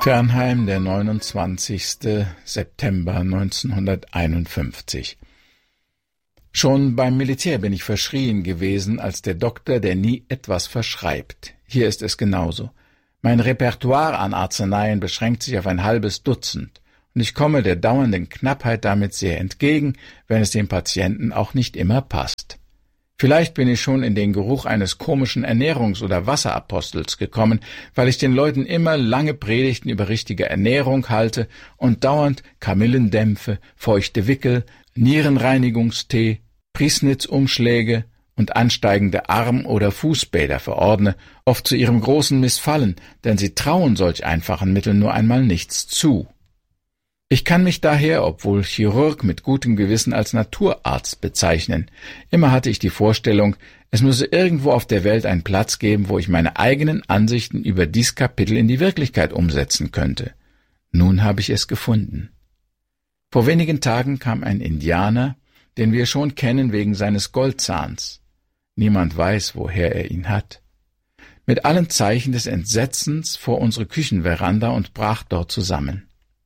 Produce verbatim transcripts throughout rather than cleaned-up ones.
Ternheim, der neunundzwanzigste September neunzehnhunderteinundfünfzig. Schon beim Militär bin ich verschrien gewesen als der Doktor, der nie etwas verschreibt. Hier ist es genauso. Mein Repertoire an Arzneien beschränkt sich auf ein halbes Dutzend, und ich komme der dauernden Knappheit damit sehr entgegen, wenn es dem Patienten auch nicht immer passt. Vielleicht bin ich schon in den Geruch eines komischen Ernährungs- oder Wasserapostels gekommen, weil ich den Leuten immer lange Predigten über richtige Ernährung halte und dauernd Kamillendämpfe, feuchte Wickel, Nierenreinigungstee, Priesnitzumschläge und ansteigende Arm- oder Fußbäder verordne, oft zu ihrem großen Missfallen, denn sie trauen solch einfachen Mitteln nur einmal nichts zu. Ich kann mich daher, obwohl Chirurg, mit gutem Gewissen als Naturarzt bezeichnen. Immer hatte ich die Vorstellung, es müsse irgendwo auf der Welt einen Platz geben, wo ich meine eigenen Ansichten über dies Kapitel in die Wirklichkeit umsetzen könnte. Nun habe ich es gefunden. Vor wenigen Tagen kam ein Indianer, den wir schon kennen wegen seines Goldzahns. Niemand weiß, woher er ihn hat. Mit allen Zeichen des Entsetzens vor unsere Küchenveranda und brach dort zusammen.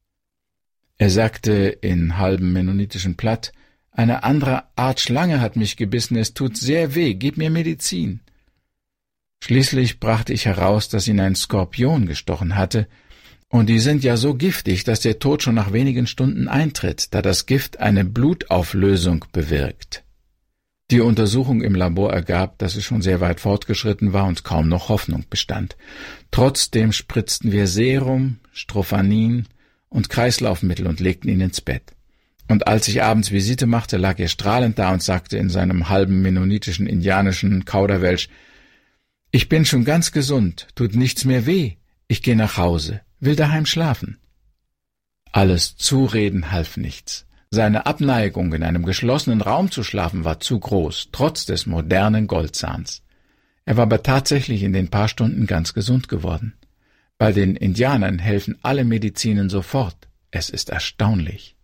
Er sagte in halbem mennonitischen Platt, »Eine andere Art Schlange hat mich gebissen, es tut sehr weh, gib mir Medizin.« Schließlich brachte ich heraus, dass ihn ein Skorpion gestochen hatte, und die sind ja so giftig, dass der Tod schon nach wenigen Stunden eintritt, da das Gift eine Blutauflösung bewirkt. Die Untersuchung im Labor ergab, dass es schon sehr weit fortgeschritten war und kaum noch Hoffnung bestand. Trotzdem spritzten wir Serum, Strophanin und Kreislaufmittel und legten ihn ins Bett. Und als ich abends Visite machte, lag er strahlend da und sagte in seinem halben mennonitischen, indianischen Kauderwelsch, »Ich bin schon ganz gesund, tut nichts mehr weh, ich gehe nach Hause, will daheim schlafen.« Alles Zureden half nichts. Seine Abneigung, in einem geschlossenen Raum zu schlafen, war zu groß, trotz des modernen Goldzahns. Er war aber tatsächlich in den paar Stunden ganz gesund geworden. Bei den Indianern helfen alle Medizinen sofort. Es ist erstaunlich.